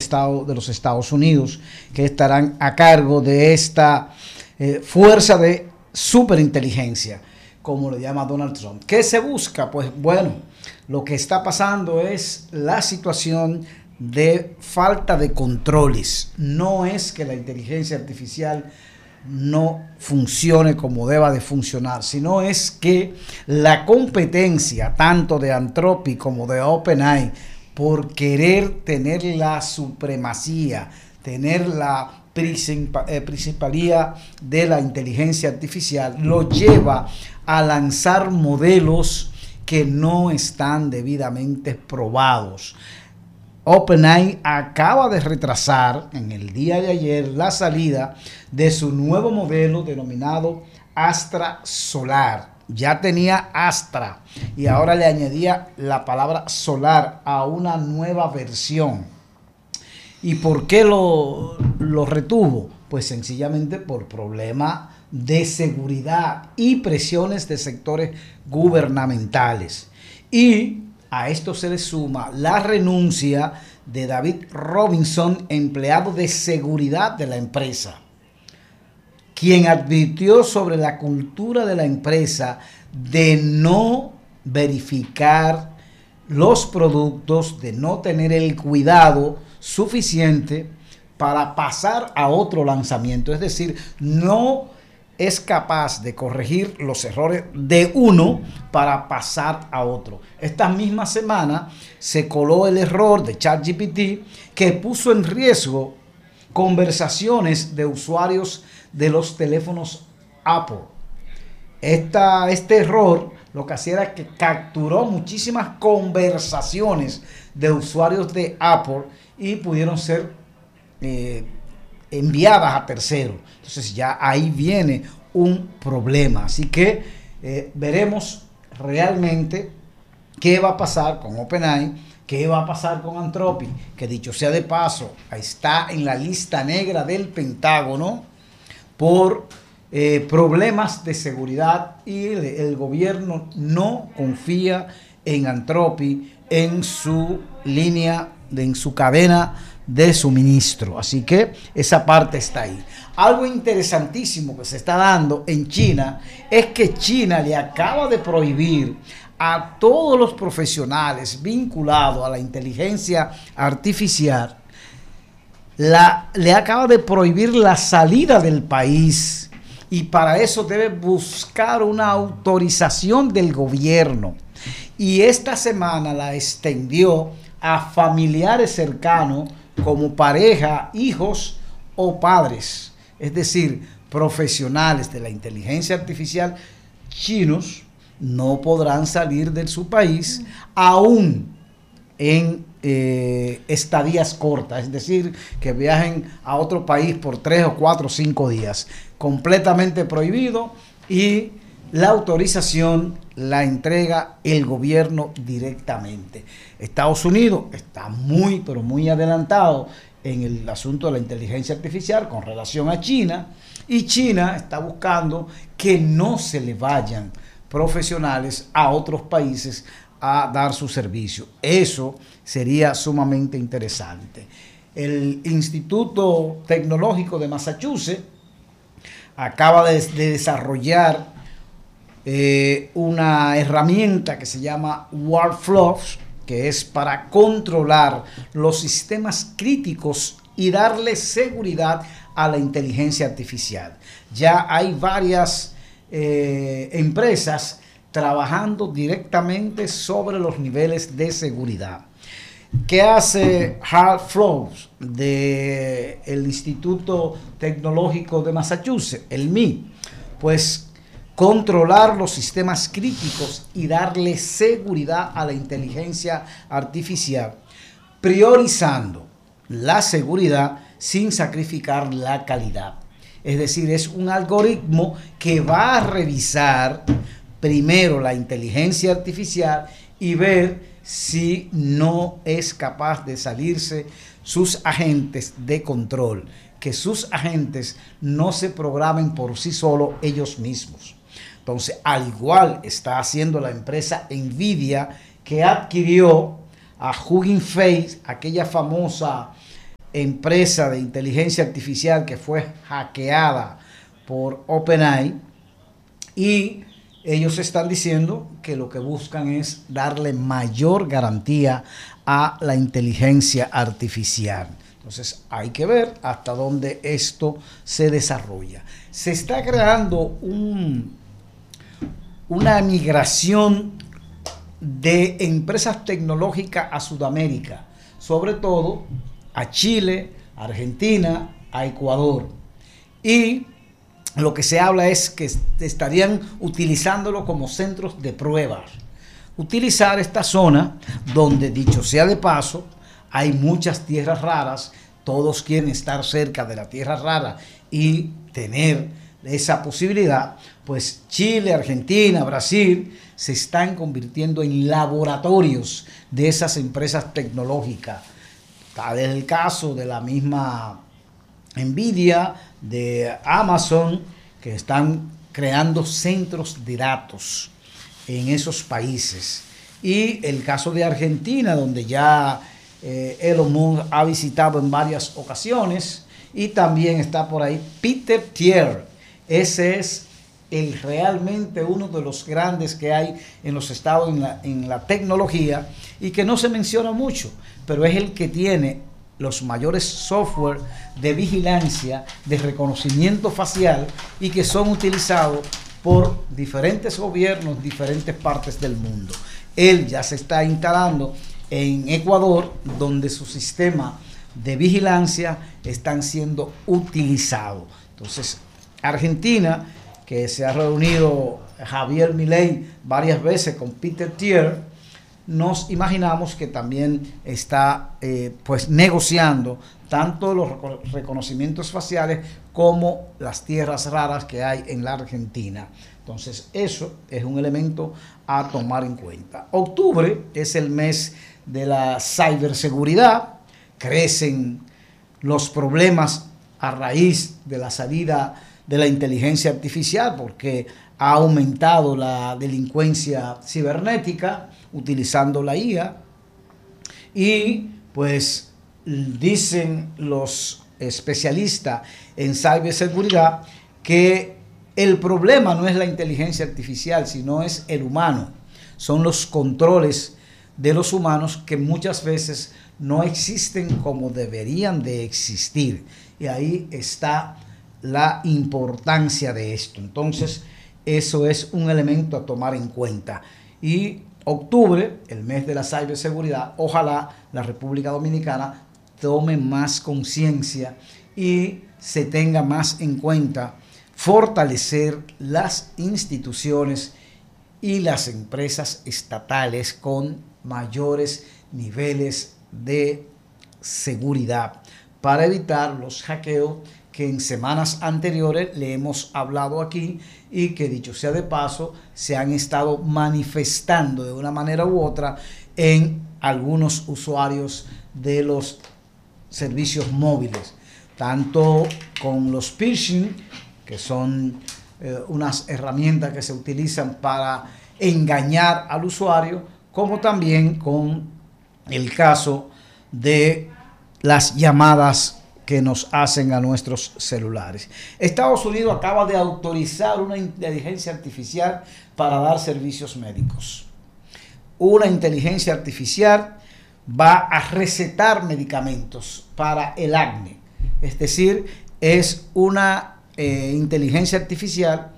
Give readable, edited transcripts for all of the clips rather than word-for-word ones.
de los Estados Unidos, que estarán a cargo de esta fuerza de superinteligencia, como le llama Donald Trump. ¿Qué se busca? Pues bueno, lo que está pasando es la situación de falta de controles. No es que la inteligencia artificial no funcione como deba de funcionar, sino es que la competencia tanto de Anthropic como de OpenAI por querer tener la supremacía, tener la principalía de la inteligencia artificial, lo lleva a lanzar modelos que no están debidamente probados. OpenAI acaba de retrasar en el día de ayer la salida de su nuevo modelo denominado Astra Solar. Ya tenía Astra y ahora le añadía la palabra solar a una nueva versión. ¿Y por qué lo retuvo? Pues sencillamente por problemas de seguridad y presiones de sectores gubernamentales. Y a esto se le suma la renuncia de David Robinson, empleado de seguridad de la empresa, quien advirtió sobre la cultura de la empresa de no verificar los productos, de no tener el cuidado suficiente para pasar a otro lanzamiento. Es decir, no es capaz de corregir los errores de uno para pasar a otro. Esta misma semana se coló el error de ChatGPT que puso en riesgo conversaciones de usuarios de los teléfonos Apple. Este error lo que hacía era que capturó muchísimas conversaciones de usuarios de Apple y pudieron ser enviadas a terceros. Entonces ya ahí viene un problema. Así que veremos realmente qué va a pasar con OpenAI, qué va a pasar con Anthropic, que dicho sea de paso, está en la lista negra del Pentágono por problemas de seguridad, y el gobierno no confía en Anthropic, en su línea, en su cadena de suministro. Así que esa parte está ahí. Algo interesantísimo que se está dando en China es que China le acaba de prohibir a todos los profesionales vinculados a la inteligencia artificial, le acaba de prohibir la salida del país, y para eso debe buscar una autorización del gobierno. Y esta semana la extendió a familiares cercanos como pareja, hijos o padres, es decir, profesionales de la inteligencia artificial chinos no podrán salir de su país aún en estadías cortas, es decir, que viajen a otro país por 3 o 4 o 5 días, completamente prohibido, y la autorización la entrega el gobierno directamente. Estados Unidos está muy, pero muy adelantado en el asunto de la inteligencia artificial con relación a China, y China está buscando que no se le vayan profesionales a otros países a dar su servicio. Eso sería sumamente interesante. El Instituto Tecnológico de Massachusetts acaba de desarrollar una herramienta que se llama Workflows, que es para controlar los sistemas críticos y darle seguridad a la inteligencia artificial. Ya hay varias empresas trabajando directamente sobre los niveles de seguridad. ¿Qué hace Workflows del Instituto Tecnológico de Massachusetts, el MI? Pues controlar los sistemas críticos y darle seguridad a la inteligencia artificial, priorizando la seguridad sin sacrificar la calidad. Es decir, es un algoritmo que va a revisar primero la inteligencia artificial y ver si no es capaz de salirse sus agentes de control, que sus agentes no se programen por sí solos ellos mismos. Entonces, al igual está haciendo la empresa Nvidia, que adquirió a Hugging Face, aquella famosa empresa de inteligencia artificial que fue hackeada por OpenAI, y ellos están diciendo que lo que buscan es darle mayor garantía a la inteligencia artificial. Entonces hay que ver hasta dónde esto se desarrolla. Se está creando una migración de empresas tecnológicas a Sudamérica, sobre todo a Chile, a Argentina, a Ecuador. Y lo que se habla es que estarían utilizándolo como centros de pruebas. Utilizar esta zona donde, dicho sea de paso, hay muchas tierras raras, todos quieren estar cerca de la tierra rara y tener esa posibilidad, pues Chile, Argentina, Brasil se están convirtiendo en laboratorios de esas empresas tecnológicas. Tal es el caso de la misma Nvidia, de Amazon, que están creando centros de datos en esos países. Y el caso de Argentina, donde ya Elon Musk ha visitado en varias ocasiones, y también está por ahí Peter Thiel. Ese es realmente uno de los grandes que hay en los estados en la tecnología, y que no se menciona mucho, pero es el que tiene los mayores software de vigilancia, de reconocimiento facial, y que son utilizados por diferentes gobiernos, diferentes partes del mundo. Él ya se está instalando en Ecuador, donde su sistema de vigilancia están siendo utilizados. Entonces, Argentina, que se ha reunido Javier Milei varias veces con Peter Thiel, nos imaginamos que también está pues negociando tanto los reconocimientos faciales como las tierras raras que hay en la Argentina. Entonces eso es un elemento a tomar en cuenta. Octubre es el mes de la ciberseguridad. Crecen los problemas a raíz de la salida de la inteligencia artificial, porque ha aumentado la delincuencia cibernética utilizando la IA, y pues dicen los especialistas en ciberseguridad que el problema no es la inteligencia artificial, sino es el humano. Son los controles de los humanos que muchas veces no existen como deberían de existir. Y ahí está la importancia de esto. Entonces, eso es un elemento a tomar en cuenta. Y octubre, el mes de la ciberseguridad, ojalá la República Dominicana tome más conciencia y se tenga más en cuenta fortalecer las instituciones y las empresas estatales con mayores niveles de seguridad para evitar los hackeos que en semanas anteriores le hemos hablado aquí, y que, dicho sea de paso, se han estado manifestando de una manera u otra en algunos usuarios de los servicios móviles, tanto con los phishing, que son unas herramientas que se utilizan para engañar al usuario, como también con el caso de las llamadas que nos hacen a nuestros celulares. Estados Unidos acaba de autorizar una inteligencia artificial para dar servicios médicos. Una inteligencia artificial va a recetar medicamentos para el acné. Es decir, es una inteligencia artificial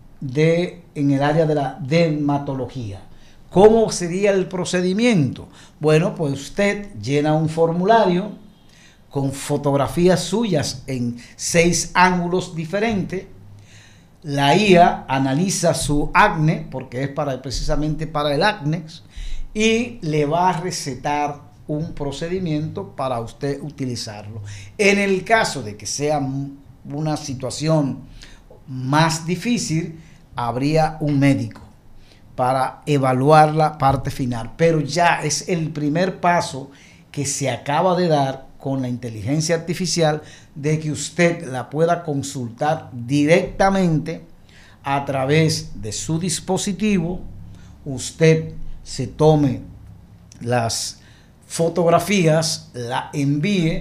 en el área de la dermatología. ¿Cómo sería el procedimiento? Bueno, pues usted llena un formulario con fotografías suyas en 6 ángulos diferentes. La IA analiza su acné, porque es precisamente para el acné, y le va a recetar un procedimiento para usted utilizarlo. En el caso de que sea una situación más difícil, habría un médico para evaluar la parte final, pero ya es el primer paso que se acaba de dar con la inteligencia artificial, de que usted la pueda consultar directamente a través de su dispositivo. Usted se tome las fotografías, la envíe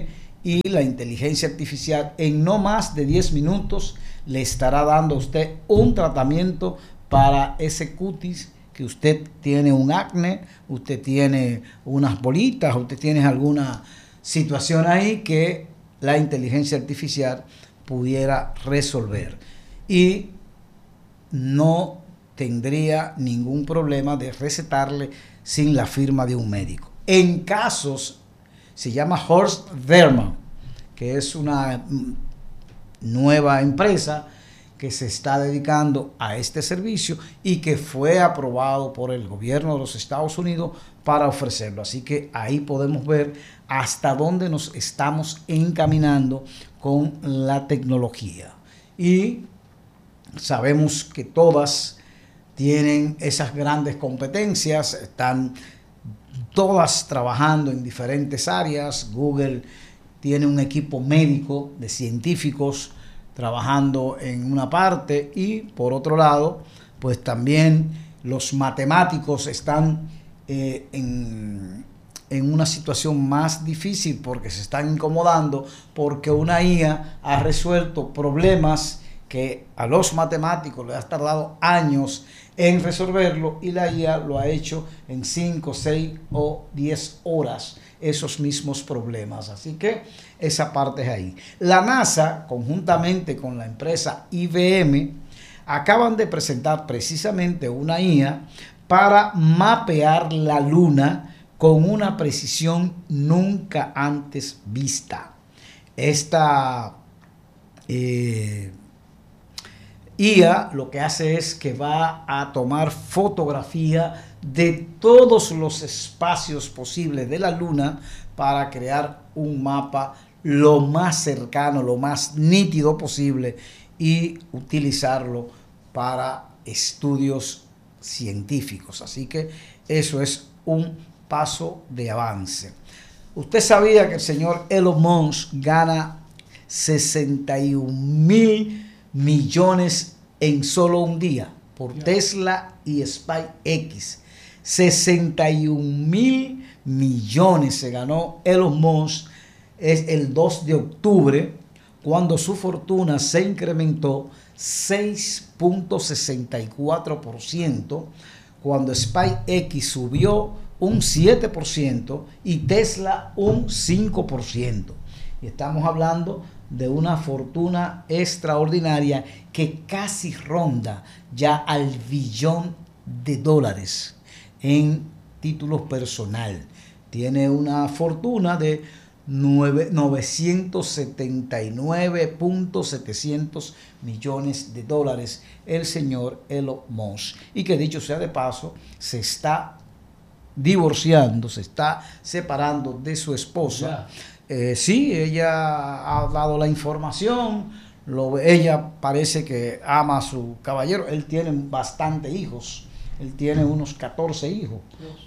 y la inteligencia artificial en no más de 10 minutos le estará dando a usted un tratamiento para ese cutis que usted tiene un acné, usted tiene unas bolitas, usted tiene alguna situación ahí que la inteligencia artificial pudiera resolver. Y no tendría ningún problema de recetarle sin la firma de un médico. En casos, se llama Horst Derman, que es una nueva empresa que se está dedicando a este servicio y que fue aprobado por el gobierno de los Estados Unidos para ofrecerlo. Así que ahí podemos ver hasta dónde nos estamos encaminando con la tecnología. Y sabemos que todas tienen esas grandes competencias, están todas trabajando en diferentes áreas. Google tiene un equipo médico de científicos trabajando en una parte y por otro lado, pues también los matemáticos están en una situación más difícil porque se están incomodando porque una IA ha resuelto problemas que a los matemáticos les ha tardado años en resolverlo y la IA lo ha hecho en 5, 6 o 10 horas esos mismos problemas. Así que esa parte es ahí. La NASA, conjuntamente con la empresa IBM, acaban de presentar precisamente una IA para mapear la Luna con una precisión nunca antes vista. Esta IA lo que hace es que va a tomar fotografía de todos los espacios posibles de la Luna para crear un mapa lo más cercano, lo más nítido posible y utilizarlo para estudios científicos. Así que eso es un paso de avance. ¿Usted sabía que el señor Elon Musk gana 61.000 millones en solo un día por Tesla y SpaceX? 61.000 millones se ganó Elon Musk es el 2 de octubre, cuando su fortuna se incrementó 6.64%, cuando SpaceX subió un 7% y Tesla un 5%. Y estamos hablando de una fortuna extraordinaria que casi ronda ya al billón de dólares en títulos personal. Tiene una fortuna de 979.700 millones de dólares el señor Elon Musk, y que dicho sea de paso se está divorciando, se está separando de su esposa. Sí, ella ha dado la información, ella parece que ama a su caballero, él tiene bastantes hijos. Él tiene unos 14 hijos,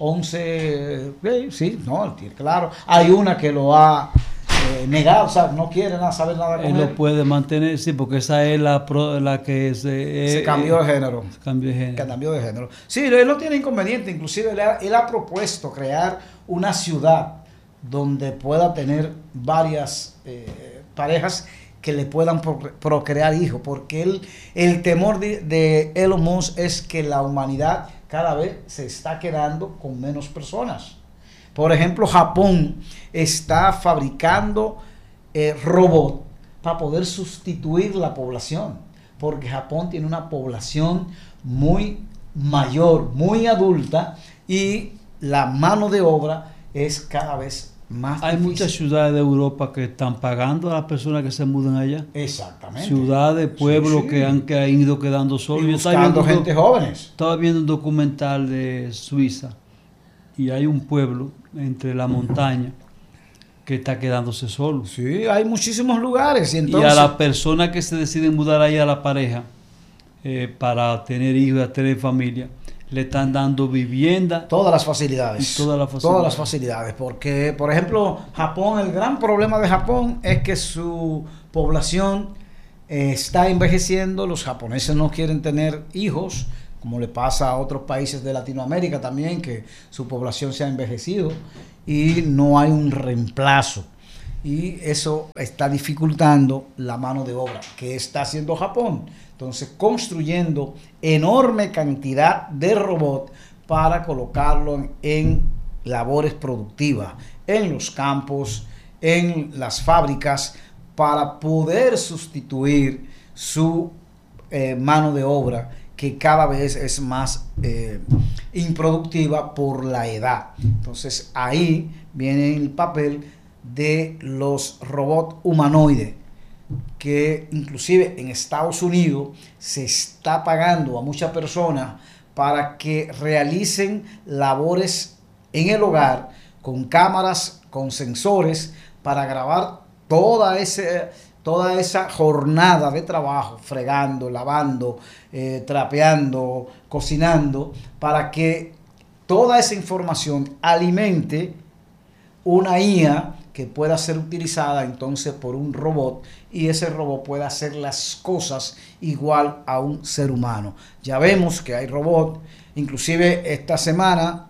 11, sí, no, él tiene, claro. Hay una que lo ha negado, o sea, no quiere saber nada con él. Él lo puede mantener, sí, porque esa es la que se cambió de género. Cambió de género. Sí, él no tiene inconveniente, inclusive él ha propuesto crear una ciudad donde pueda tener varias parejas que le puedan procrear hijos, porque el temor de Elon Musk es que la humanidad cada vez se está quedando con menos personas. Por ejemplo, Japón está fabricando robots para poder sustituir la población, porque Japón tiene una población muy mayor, muy adulta, y la mano de obra es cada vez más Hay difícil. Muchas ciudades de Europa que están pagando a las personas que se mudan allá. Exactamente. Ciudades, pueblos sí. que han ido quedando solos. Y buscando gente jóvenes. Estaba viendo un documental de Suiza y hay un pueblo entre la montaña que está quedándose solo. Sí, hay muchísimos lugares. Y entonces, a las personas que se deciden mudar ahí a la pareja para tener hijos, tener familia, le están dando vivienda. Todas las facilidades. Todas las facilidades. Porque, por ejemplo, Japón, el gran problema de Japón es que su población está envejeciendo. Los japoneses no quieren tener hijos, como le pasa a otros países de Latinoamérica también, que su población se ha envejecido y no hay un reemplazo. y eso está dificultando la mano de obra. ¿Qué está haciendo Japón? Entonces, construyendo enorme cantidad de robots para colocarlo en labores productivas, en los campos, en las fábricas, para poder sustituir su mano de obra, que cada vez es más improductiva por la edad. Entonces ahí viene el papel de los robots humanoides, que inclusive en Estados Unidos se está pagando a muchas personas para que realicen labores en el hogar con cámaras, con sensores, para grabar toda esa jornada de trabajo, fregando, lavando, trapeando, cocinando, para que toda esa información alimente una IA que pueda ser utilizada entonces por un robot, y ese robot pueda hacer las cosas igual a un ser humano. Ya vemos que hay robots, inclusive esta semana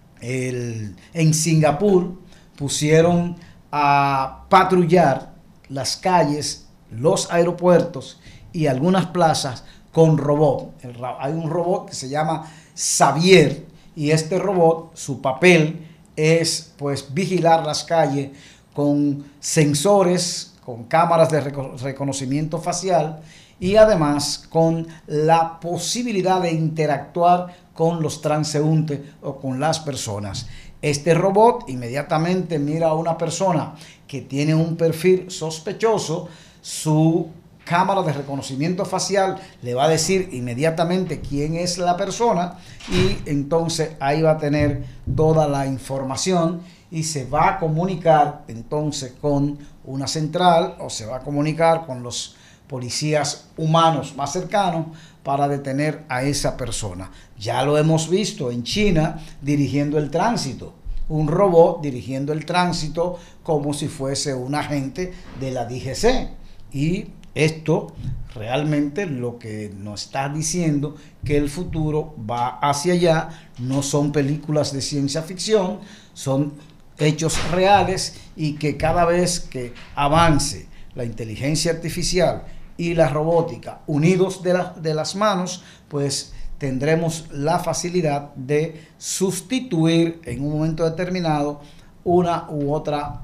en Singapur pusieron a patrullar las calles, los aeropuertos y algunas plazas con robot. Hay un robot que se llama Xavier, y este robot, su papel es pues vigilar las calles con sensores, con cámaras de reconocimiento facial, y además con la posibilidad de interactuar con los transeúntes o con las personas. Este robot inmediatamente mira a una persona que tiene un perfil sospechoso, su cámara de reconocimiento facial le va a decir inmediatamente quién es la persona, y entonces ahí va a tener toda la información y se va a comunicar entonces con una central, o se va a comunicar con los policías humanos más cercanos para detener a esa persona. Ya lo hemos visto en China dirigiendo el tránsito, un robot dirigiendo el tránsito como si fuese un agente de la DGC. Y esto realmente lo que nos está diciendo que el futuro va hacia allá. No son películas de ciencia ficción, son hechos reales, y que cada vez que avance la inteligencia artificial y la robótica unidos de las manos, pues tendremos la facilidad de sustituir en un momento determinado una u otra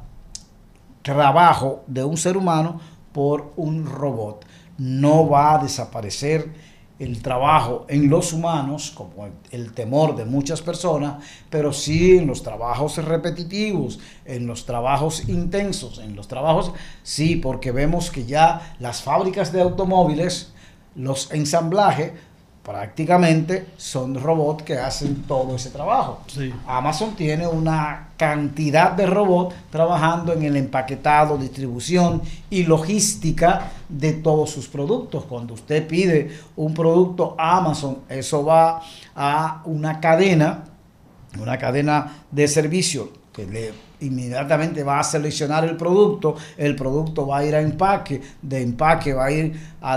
trabajo de un ser humano por un robot. No va a desaparecer el trabajo en los humanos, como el temor de muchas personas, pero sí en los trabajos repetitivos, en los trabajos intensos, en los trabajos, sí, porque vemos que ya las fábricas de automóviles, los ensamblajes, prácticamente son robots que hacen todo ese trabajo. Sí. Amazon tiene una cantidad de robots trabajando en el empaquetado, distribución y logística de todos sus productos. Cuando usted pide un producto a Amazon, eso va a una cadena de servicio que inmediatamente va a seleccionar el producto va a ir a empaque, de empaque va a ir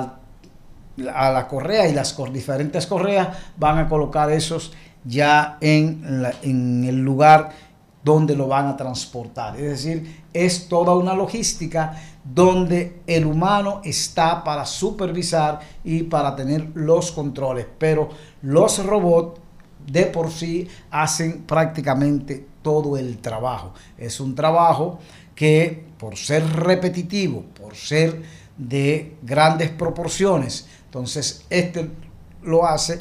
a la correa, y las diferentes correas van a colocar esos ya en el lugar donde lo van a transportar. Es decir, es toda una logística donde el humano está para supervisar y para tener los controles, pero los robots de por sí hacen prácticamente todo el trabajo. Es un trabajo que, por ser repetitivo, por ser de grandes proporciones, entonces este lo hace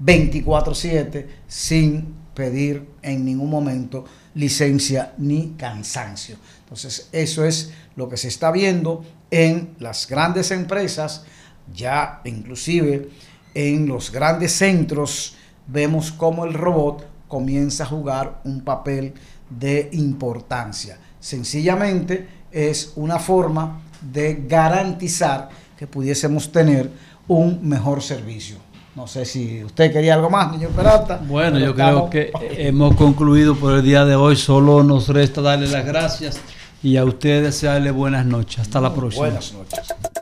24/7 sin pedir en ningún momento licencia ni cansancio. Entonces eso es lo que se está viendo en las grandes empresas. Ya inclusive en los grandes centros vemos cómo el robot comienza a jugar un papel de importancia. Sencillamente es una forma de garantizar que pudiésemos tener un mejor servicio. No sé si usted quería algo más, señor Peralta. Bueno, yo creo que hemos concluido por el día de hoy. Solo nos resta darle las gracias y a ustedes desearle buenas noches. Hasta la próxima. Buenas noches.